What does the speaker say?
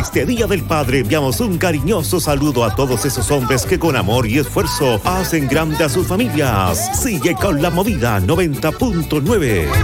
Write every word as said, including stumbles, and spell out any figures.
este Día del Padre enviamos un cariñoso saludo a todos esos hombres que con amor y esfuerzo hacen grande a sus familias. Sigue con la movida noventa punto nueve.